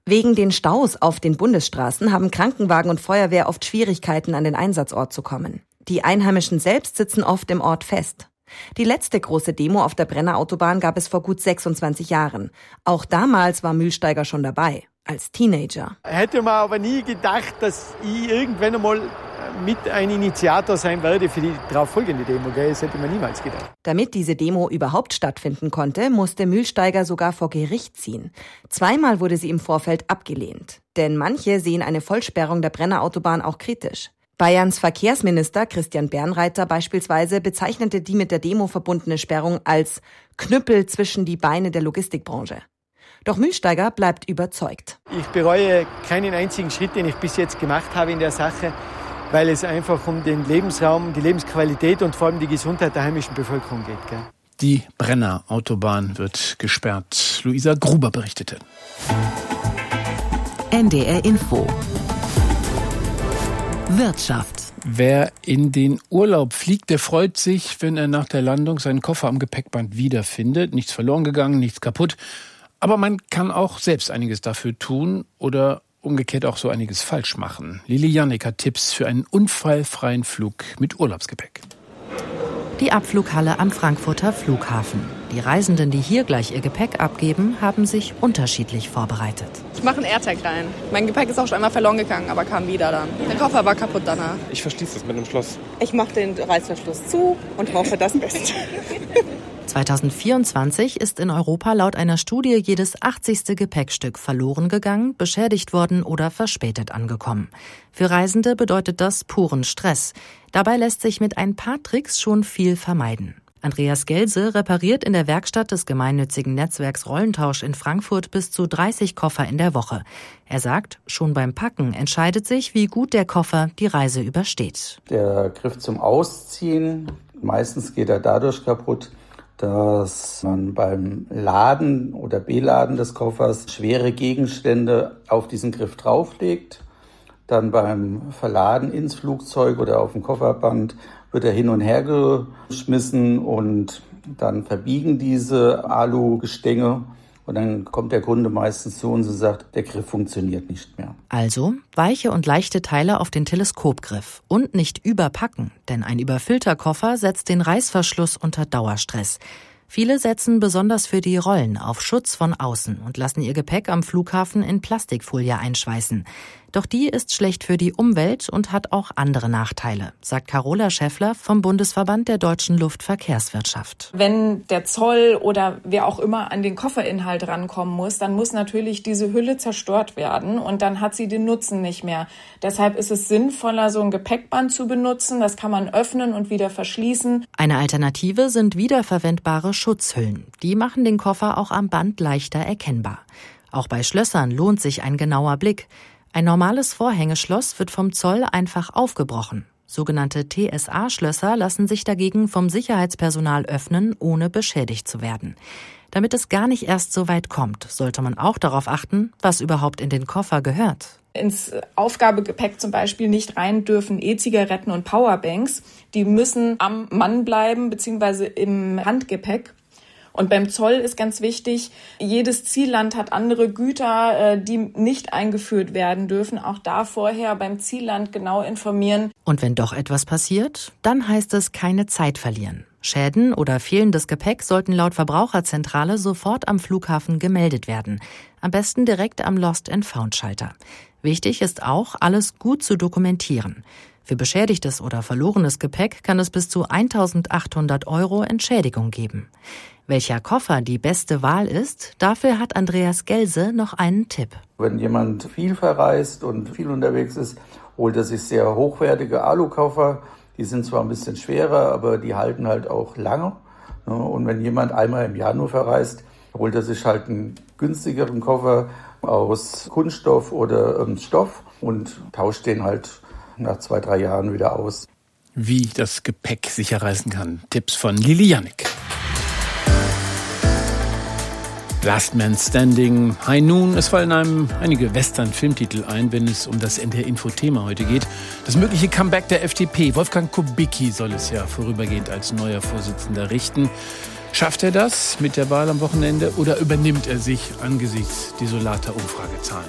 Wegen den Staus auf den Bundesstraßen haben Krankenwagen und Feuerwehr oft Schwierigkeiten, an den Einsatzort zu kommen. Die Einheimischen selbst sitzen oft im Ort fest. Die letzte große Demo auf der Brenner Autobahn gab es vor gut sechsundzwanzig Jahren. Auch damals war Mühlsteiger schon dabei, als Teenager. Hätte man aber nie gedacht, dass ich irgendwann einmal mit ein Initiator sein werde für die darauffolgende Demo. Das hätte man niemals gedacht. Damit diese Demo überhaupt stattfinden konnte, musste Mühlsteiger sogar vor Gericht ziehen. Zweimal wurde sie im Vorfeld abgelehnt. Denn manche sehen eine Vollsperrung der Brenner Autobahn auch kritisch. Bayerns Verkehrsminister Christian Bernreiter beispielsweise bezeichnete die mit der Demo verbundene Sperrung als Knüppel zwischen die Beine der Logistikbranche. Doch Mühlsteiger bleibt überzeugt. Ich bereue keinen einzigen Schritt, den ich bis jetzt gemacht habe in der Sache, weil es einfach um den Lebensraum, die Lebensqualität und vor allem die Gesundheit der heimischen Bevölkerung geht. Gell? Die Brenner Autobahn wird gesperrt. Luisa Gruber berichtete. N D R Info Wirtschaft. Wer in den Urlaub fliegt, der freut sich, wenn er nach der Landung seinen Koffer am Gepäckband wiederfindet. Nichts verloren gegangen, nichts kaputt. Aber man kann auch selbst einiges dafür tun oder umgekehrt auch so einiges falsch machen. Lili Jannik hat Tipps für einen unfallfreien Flug mit Urlaubsgepäck. Die Abflughalle am Frankfurter Flughafen. Die Reisenden, die hier gleich ihr Gepäck abgeben, haben sich unterschiedlich vorbereitet. Ich mache einen AirTag rein. Mein Gepäck ist auch schon einmal verloren gegangen, aber kam wieder dann. Der Koffer war kaputt danach. Ich verschließe es mit einem Schloss. Ich mache den Reißverschluss zu und hoffe das Beste. zweitausendvierundzwanzig ist in Europa laut einer Studie jedes achtzigste Gepäckstück verloren gegangen, beschädigt worden oder verspätet angekommen. Für Reisende bedeutet das puren Stress. Dabei lässt sich mit ein paar Tricks schon viel vermeiden. Andreas Gelse repariert in der Werkstatt des gemeinnützigen Netzwerks Rollentausch in Frankfurt bis zu dreißig Koffer in der Woche. Er sagt, schon beim Packen entscheidet sich, wie gut der Koffer die Reise übersteht. Der Griff zum Ausziehen, meistens geht er dadurch kaputt, dass man beim Laden oder Beladen des Koffers schwere Gegenstände auf diesen Griff drauflegt. Dann beim Verladen ins Flugzeug oder auf dem Kofferband wird er hin und her geschmissen und dann verbiegen diese Alugestänge und dann kommt der Kunde meistens zu uns und sagt, der Griff funktioniert nicht mehr. Also weiche und leichte Teile auf den Teleskopgriff und nicht überpacken, denn ein überfüllter Koffer setzt den Reißverschluss unter Dauerstress. Viele setzen besonders für die Rollen auf Schutz von außen und lassen ihr Gepäck am Flughafen in Plastikfolie einschweißen. Doch die ist schlecht für die Umwelt und hat auch andere Nachteile, sagt Carola Schäffler vom Bundesverband der deutschen Luftverkehrswirtschaft. Wenn der Zoll oder wer auch immer an den Kofferinhalt rankommen muss, dann muss natürlich diese Hülle zerstört werden und dann hat sie den Nutzen nicht mehr. Deshalb ist es sinnvoller, so ein Gepäckband zu benutzen. Das kann man öffnen und wieder verschließen. Eine Alternative sind wiederverwendbare Schutzhüllen. Die machen den Koffer auch am Band leichter erkennbar. Auch bei Schlössern lohnt sich ein genauer Blick. Ein normales Vorhängeschloss wird vom Zoll einfach aufgebrochen. Sogenannte T S A-Schlösser lassen sich dagegen vom Sicherheitspersonal öffnen, ohne beschädigt zu werden. Damit es gar nicht erst so weit kommt, sollte man auch darauf achten, was überhaupt in den Koffer gehört. Ins Aufgabegepäck zum Beispiel nicht rein dürfen E-Zigaretten und Powerbanks. Die müssen am Mann bleiben, beziehungsweise im Handgepäck. Und beim Zoll ist ganz wichtig, jedes Zielland hat andere Güter, die nicht eingeführt werden dürfen. Auch da vorher beim Zielland genau informieren. Und wenn doch etwas passiert, dann heißt es keine Zeit verlieren. Schäden oder fehlendes Gepäck sollten laut Verbraucherzentrale sofort am Flughafen gemeldet werden. Am besten direkt am Lost-and-Found-Schalter. Wichtig ist auch, alles gut zu dokumentieren. Für beschädigtes oder verlorenes Gepäck kann es bis zu eintausendachthundert Euro Entschädigung geben. Welcher Koffer die beste Wahl ist, dafür hat Andreas Gelse noch einen Tipp. Wenn jemand viel verreist und viel unterwegs ist, holt er sich sehr hochwertige Alukoffer. Die sind zwar ein bisschen schwerer, aber die halten halt auch lange. Und wenn jemand einmal im Jahr nur verreist, holt er sich halt einen günstigeren Koffer aus Kunststoff oder ähm, Stoff und tauscht den halt nach zwei, drei Jahren wieder aus. Wie das Gepäck sicher reisen kann. Tipps von Lili Jannik. Last Man Standing, High Noon. Es fallen einem einige Western-Filmtitel ein, wenn es um das N D R-Info-Thema heute geht. Das mögliche Comeback der F D P. Wolfgang Kubicki soll es ja vorübergehend als neuer Vorsitzender richten. Schafft er das mit der Wahl am Wochenende oder übernimmt er sich angesichts desolater Umfragezahlen?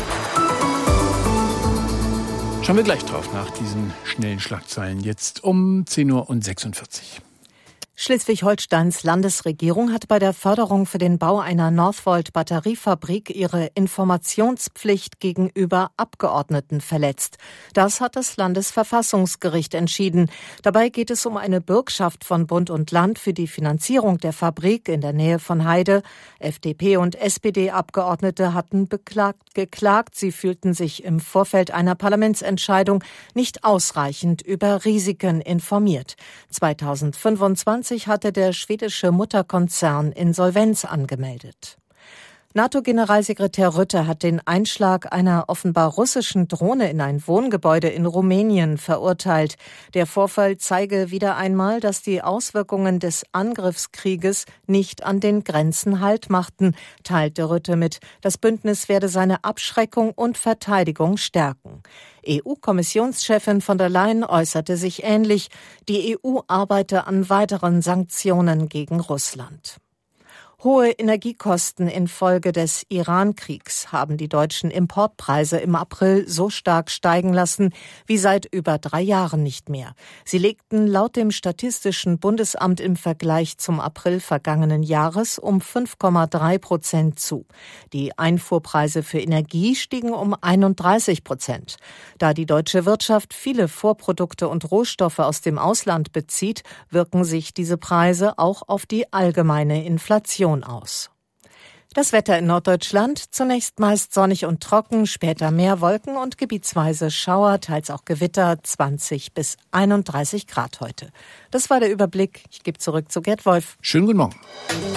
Schauen wir gleich drauf nach diesen schnellen Schlagzeilen. Jetzt um zehn Uhr sechsundvierzig. Schleswig-Holsteins Landesregierung hat bei der Förderung für den Bau einer Northvolt-Batteriefabrik ihre Informationspflicht gegenüber Abgeordneten verletzt. Das hat das Landesverfassungsgericht entschieden. Dabei geht es um eine Bürgschaft von Bund und Land für die Finanzierung der Fabrik in der Nähe von Heide. F D P und S P D-Abgeordnete hatten beklagt, geklagt. Sie fühlten sich im Vorfeld einer Parlamentsentscheidung nicht ausreichend über Risiken informiert. zweitausendfünfundzwanzig hatte der schwedische Mutterkonzern Insolvenz angemeldet. NATO-Generalsekretär Rutte hat den Einschlag einer offenbar russischen Drohne in ein Wohngebäude in Rumänien verurteilt. Der Vorfall zeige wieder einmal, dass die Auswirkungen des Angriffskrieges nicht an den Grenzen Halt machten, teilte Rutte mit. Das Bündnis werde seine Abschreckung und Verteidigung stärken. E U-Kommissionschefin von der Leyen äußerte sich ähnlich. Die E U arbeite an weiteren Sanktionen gegen Russland. Hohe Energiekosten infolge des Iran-Kriegs haben die deutschen Importpreise im April so stark steigen lassen wie seit über drei Jahren nicht mehr. Sie legten laut dem Statistischen Bundesamt im Vergleich zum April vergangenen Jahres um fünf Komma drei Prozent zu. Die Einfuhrpreise für Energie stiegen um einunddreißig Prozent. Da die deutsche Wirtschaft viele Vorprodukte und Rohstoffe aus dem Ausland bezieht, wirken sich diese Preise auch auf die allgemeine Inflation aus. Das Wetter in Norddeutschland: zunächst meist sonnig und trocken, später mehr Wolken und gebietsweise Schauer, teils auch Gewitter, zwanzig bis einunddreißig Grad heute. Das war der Überblick. Ich gebe zurück zu Gerd Wolf. Schönen guten Morgen.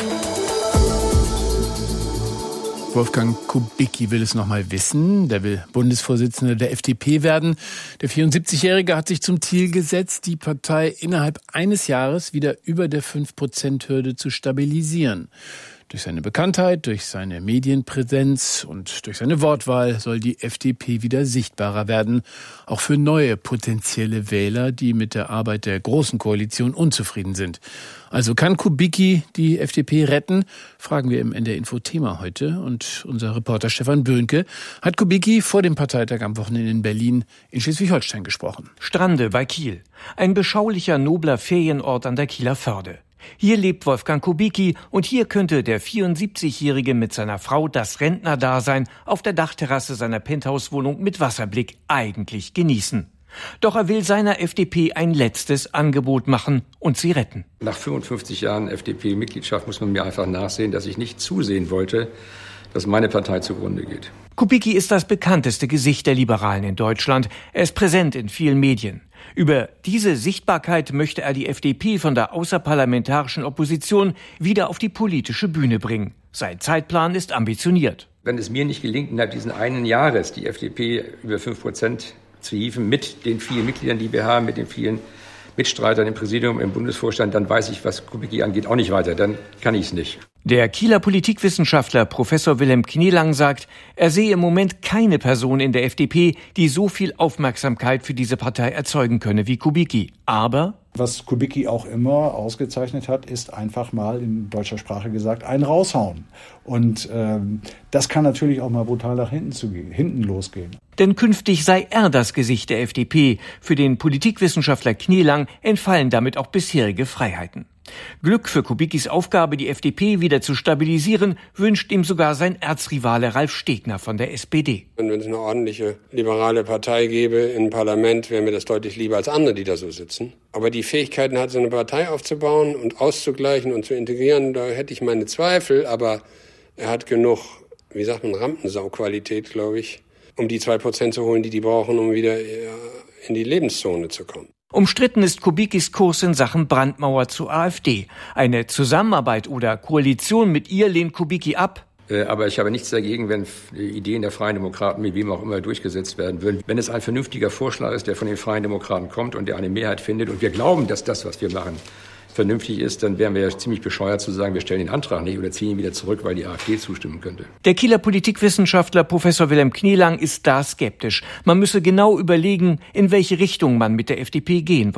Wolfgang Kubicki will es noch mal wissen. Der will Bundesvorsitzender der F D P werden. Der vierundsiebzigjährige hat sich zum Ziel gesetzt, die Partei innerhalb eines Jahres wieder über der fünf Prozent Hürde zu stabilisieren. Durch seine Bekanntheit, durch seine Medienpräsenz und durch seine Wortwahl soll die F D P wieder sichtbarer werden, auch für neue potenzielle Wähler, die mit der Arbeit der Großen Koalition unzufrieden sind. Also kann Kubicki die F D P retten? Fragen wir im N D R-Info-Thema heute. Und unser Reporter Stefan Böhnke hat Kubicki vor dem Parteitag am Wochenende in Berlin in Schleswig-Holstein gesprochen. Strande bei Kiel. Ein beschaulicher, nobler Ferienort an der Kieler Förde. Hier lebt Wolfgang Kubicki und hier könnte der vierundsiebzigjährige mit seiner Frau das Rentnerdasein auf der Dachterrasse seiner Penthouse-Wohnung mit Wasserblick eigentlich genießen. Doch er will seiner F D P ein letztes Angebot machen und sie retten. Nach fünfundfünfzig Jahren F D P-Mitgliedschaft muss man mir einfach nachsehen, dass ich nicht zusehen wollte, dass meine Partei zugrunde geht. Kubicki ist das bekannteste Gesicht der Liberalen in Deutschland. Er ist präsent in vielen Medien. Über diese Sichtbarkeit möchte er die F D P von der außerparlamentarischen Opposition wieder auf die politische Bühne bringen. Sein Zeitplan ist ambitioniert. Wenn es mir nicht gelingt, innerhalb dieses einen Jahres die F D P über fünf Prozent zu hieven, mit den vielen Mitgliedern, die wir haben, mit den vielen Mitstreitern im Präsidium, im Bundesvorstand, dann weiß ich, was Kubicki angeht, auch nicht weiter. Dann kann ich es nicht. Der Kieler Politikwissenschaftler Professor Wilhelm Knielang sagt, er sehe im Moment keine Person in der F D P, die so viel Aufmerksamkeit für diese Partei erzeugen könne wie Kubicki. Aber was Kubicki auch immer ausgezeichnet hat, ist einfach mal in deutscher Sprache gesagt, ein raushauen. Und ähm, das kann natürlich auch mal brutal nach hinten, zu gehen, hinten losgehen. Denn künftig sei er das Gesicht der F D P. Für den Politikwissenschaftler Knielang entfallen damit auch bisherige Freiheiten. Glück für Kubickis Aufgabe, die F D P wieder zu stabilisieren, wünscht ihm sogar sein Erzrivale Ralf Stegner von der S P D. Und wenn es eine ordentliche liberale Partei gäbe im Parlament, wäre mir das deutlich lieber als andere, die da so sitzen. Aber die Fähigkeiten hat, so eine Partei aufzubauen und auszugleichen und zu integrieren, da hätte ich meine Zweifel. Aber er hat genug, wie sagt man, Rampensau-Qualität, glaube ich, um die zwei Prozent zu holen, die die brauchen, um wieder in die Lebenszone zu kommen. Umstritten ist Kubickis Kurs in Sachen Brandmauer zur AfD. Eine Zusammenarbeit oder Koalition mit ihr lehnt Kubicki ab. Aber ich habe nichts dagegen, wenn Ideen der Freien Demokraten mit wem auch immer durchgesetzt werden würden. Wenn es ein vernünftiger Vorschlag ist, der von den Freien Demokraten kommt und der eine Mehrheit findet und wir glauben, dass das, was wir machen, vernünftig ist, dann wären wir ja ziemlich bescheuert zu sagen, wir stellen den Antrag nicht oder ziehen ihn wieder zurück, weil die AfD zustimmen könnte. Der Kieler Politikwissenschaftler Professor Wilhelm Knielang ist da skeptisch. Man müsse genau überlegen, in welche Richtung man mit der F D P gehen wolle.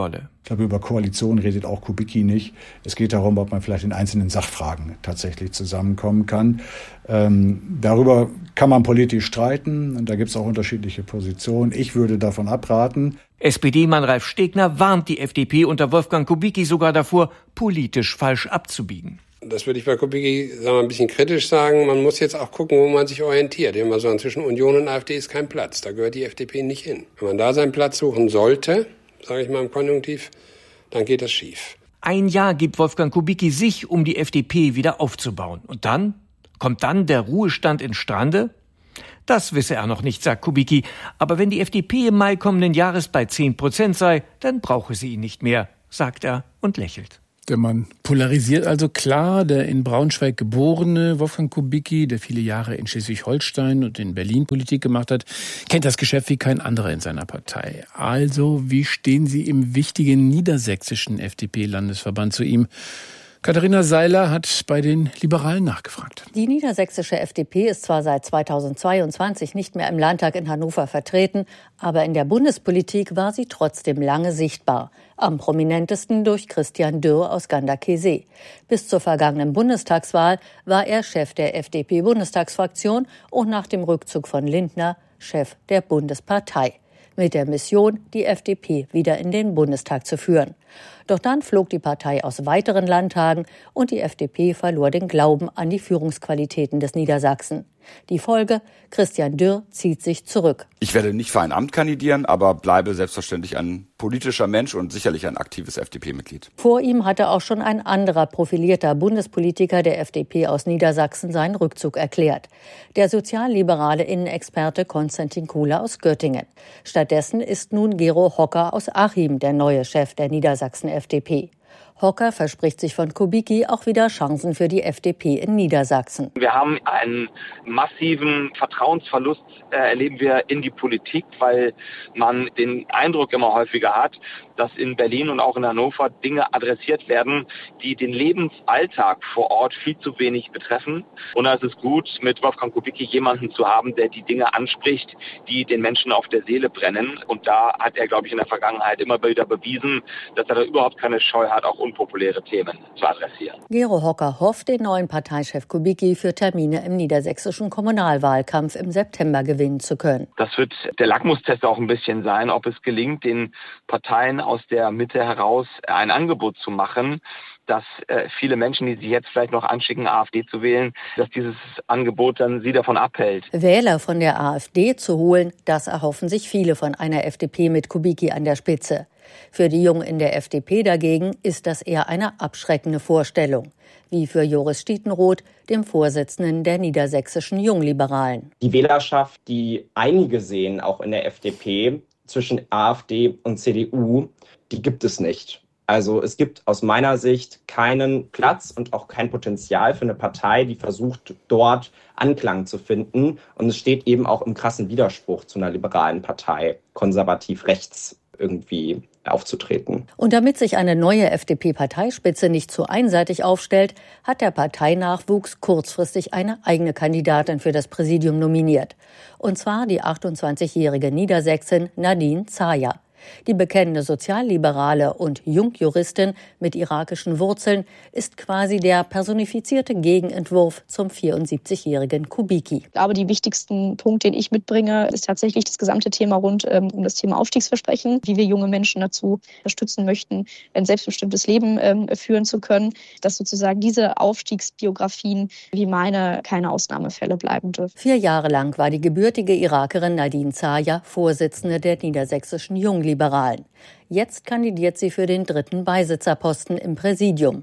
glaube, über Koalition redet auch Kubicki nicht. Es geht darum, ob man vielleicht in einzelnen Sachfragen tatsächlich zusammenkommen kann. Ähm, darüber kann man politisch streiten und da gibt es auch unterschiedliche Positionen. Ich würde davon abraten. S P D-Mann Ralf Stegner warnt die F D P unter Wolfgang Kubicki sogar davor, politisch falsch abzubiegen. Das würde ich bei Kubicki, sagen wir, ein bisschen kritisch sagen. Man muss jetzt auch gucken, wo man sich orientiert. Immer so zwischen Union und AfD ist kein Platz. Da gehört die F D P nicht hin. Wenn man da seinen Platz suchen sollte, sage ich mal im Konjunktiv, dann geht das schief. Ein Jahr gibt Wolfgang Kubicki sich, um die F D P wieder aufzubauen. Und dann? Kommt dann der Ruhestand in Strande? Das wisse er noch nicht, sagt Kubicki. Aber wenn die F D P im Mai kommenden Jahres bei zehn Prozent sei, dann brauche sie ihn nicht mehr, sagt er und lächelt. Der Mann polarisiert also klar. Der in Braunschweig geborene Wolfgang Kubicki, der viele Jahre in Schleswig-Holstein und in Berlin Politik gemacht hat, kennt das Geschäft wie kein anderer in seiner Partei. Also, wie stehen Sie im wichtigen niedersächsischen F D P-Landesverband zu ihm? Katharina Seiler hat bei den Liberalen nachgefragt. Die niedersächsische F D P ist zwar seit zweitausendzweiundzwanzig nicht mehr im Landtag in Hannover vertreten, aber in der Bundespolitik war sie trotzdem lange sichtbar. Am prominentesten durch Christian Dürr aus Ganderkesee. Bis zur vergangenen Bundestagswahl war er Chef der F D P-Bundestagsfraktion und nach dem Rückzug von Lindner Chef der Bundespartei. Mit der Mission, die F D P wieder in den Bundestag zu führen. Doch dann flog die Partei aus weiteren Landtagen und die F D P verlor den Glauben an die Führungsqualitäten des Niedersachsen. Die Folge: Christian Dürr zieht sich zurück. Ich werde nicht für ein Amt kandidieren, aber bleibe selbstverständlich ein politischer Mensch und sicherlich ein aktives F D P-Mitglied. Vor ihm hatte auch schon ein anderer profilierter Bundespolitiker der F D P aus Niedersachsen seinen Rückzug erklärt. Der sozialliberale Innenexperte Konstantin Kuhler aus Göttingen. Stattdessen ist nun Gero Hocker aus Achim der neue Chef der Niedersachsen F D P. Hocker verspricht sich von Kubicki auch wieder Chancen für die F D P in Niedersachsen. Wir haben einen massiven Vertrauensverlust, äh, erleben wir in die Politik, weil man den Eindruck immer häufiger hat, dass in Berlin und auch in Hannover Dinge adressiert werden, die den Lebensalltag vor Ort viel zu wenig betreffen. Und da ist es gut, mit Wolfgang Kubicki jemanden zu haben, der die Dinge anspricht, die den Menschen auf der Seele brennen. Und da hat er, glaube ich, in der Vergangenheit immer wieder bewiesen, dass er da überhaupt keine Scheu hat, auch unpopuläre Themen zu adressieren. Gero Hocker hofft, den neuen Parteichef Kubicki für Termine im niedersächsischen Kommunalwahlkampf im September gewinnen zu können. Das wird der Lackmustest auch ein bisschen sein, ob es gelingt, den Parteien aus der Mitte heraus ein Angebot zu machen, dass äh, viele Menschen, die sich jetzt vielleicht noch anschicken, AfD zu wählen, dass dieses Angebot dann sie davon abhält. Wähler von der AfD zu holen, das erhoffen sich viele von einer F D P mit Kubicki an der Spitze. Für die Jungen in der F D P dagegen ist das eher eine abschreckende Vorstellung. Wie für Joris Stietenroth, dem Vorsitzenden der niedersächsischen Jungliberalen. Die Wählerschaft, die einige sehen, auch in der F D P, zwischen AfD und C D U, die gibt es nicht. Also es gibt aus meiner Sicht keinen Platz und auch kein Potenzial für eine Partei, die versucht, dort Anklang zu finden. Und es steht eben auch im krassen Widerspruch zu einer liberalen Partei, konservativ rechts irgendwie aufzutreten. Und damit sich eine neue F D P-Parteispitze nicht zu einseitig aufstellt, hat der Parteinachwuchs kurzfristig eine eigene Kandidatin für das Präsidium nominiert. Und zwar die achtundzwanzigjährige Niedersächsin Nadine Zaja. Die bekennende Sozialliberale und Jungjuristin mit irakischen Wurzeln ist quasi der personifizierte Gegenentwurf zum vierundsiebzigjährigen Kubicki. Aber die wichtigsten Punkte, den ich mitbringe, ist tatsächlich das gesamte Thema rund ähm, um das Thema Aufstiegsversprechen, wie wir junge Menschen dazu unterstützen möchten, ein selbstbestimmtes Leben ähm, führen zu können, dass sozusagen diese Aufstiegsbiografien wie meine keine Ausnahmefälle bleiben dürfen. Vier Jahre lang war die gebürtige Irakerin Nadine Zaja Vorsitzende der niedersächsischen Jungliberalen. Liberalen. Jetzt kandidiert sie für den dritten Beisitzerposten im Präsidium.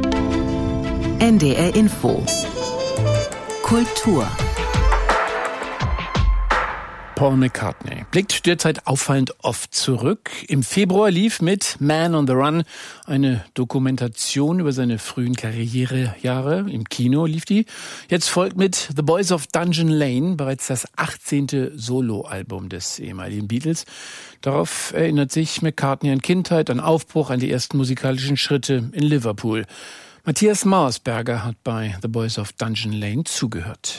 N D R Info. Kultur. Paul McCartney blickt derzeit auffallend oft zurück. Im Februar lief mit Man on the Run eine Dokumentation über seine frühen Karrierejahre. Im Kino lief die. Jetzt folgt mit The Boys of Dungeon Lane bereits das achtzehnte Soloalbum des ehemaligen Beatles. Darauf erinnert sich McCartney an Kindheit, an Aufbruch, an die ersten musikalischen Schritte in Liverpool. Matthias Mauersberger hat bei The Boys of Dungeon Lane zugehört.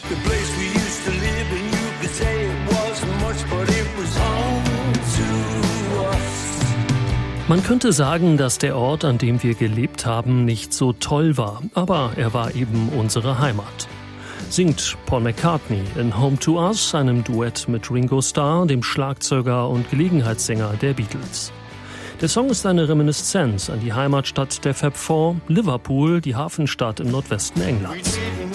Man könnte sagen, dass der Ort, an dem wir gelebt haben, nicht so toll war, aber er war eben unsere Heimat. Singt Paul McCartney in Home to Us, einem Duett mit Ringo Starr, dem Schlagzeuger und Gelegenheitssänger der Beatles. Der Song ist eine Reminiszenz an die Heimatstadt der Fab Four, Liverpool, die Hafenstadt im Nordwesten Englands.